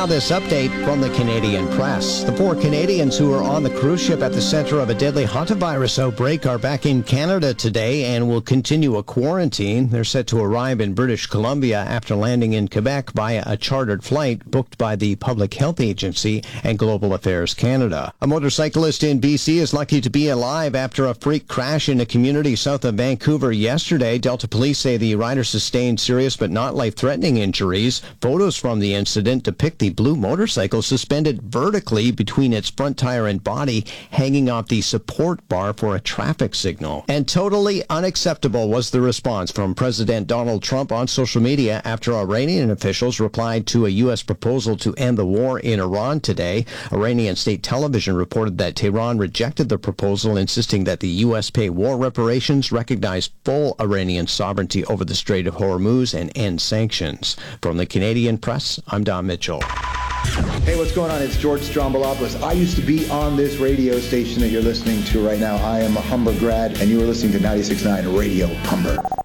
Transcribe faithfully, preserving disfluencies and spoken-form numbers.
now this update from the Canadian Press. The four Canadians who were on the cruise ship at the center of a deadly hantavirus outbreak are back in Canada today and will continue a quarantine. They're set to arrive in British Columbia after landing in Quebec via a chartered flight booked by the Public Health Agency and Global Affairs Canada. A motorcyclist in B C is lucky to be alive after a freak crash in a community south of Vancouver yesterday. Delta police say the rider sustained serious but not life-threatening injuries. Photos from the incident depict the blue motorcycle suspended vertically between its front tire and body, hanging off the support bar for a traffic signal. And totally unacceptable was the response from President Donald Trump on social media after Iranian officials replied to a U S proposal to end the war in Iran today. Iranian state television reported that Tehran rejected the proposal, insisting that the U S pay war reparations, recognize full Iranian sovereignty over the Strait of Hormuz, and end sanctions. From the Canadian Press, I'm Don Mitchell. Hey, what's going on? It's George Strombolopoulos. I used to be on this radio station that you're listening to right now. I am a Humber grad, and you are listening to ninety-six point nine Radio Humber.